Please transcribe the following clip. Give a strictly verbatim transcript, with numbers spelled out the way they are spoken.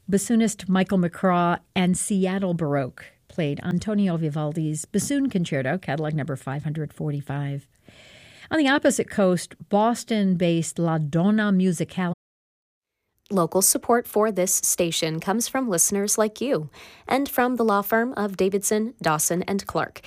Bassoonist Michael McCraw and Seattle Baroque played Antonio Vivaldi's Bassoon Concerto, Cadillac number five hundred forty-five. On the opposite coast, Boston-based La Donna Musicale. Local support for this station comes from listeners like you and from the law firm of Davidson, Dawson, and Clark,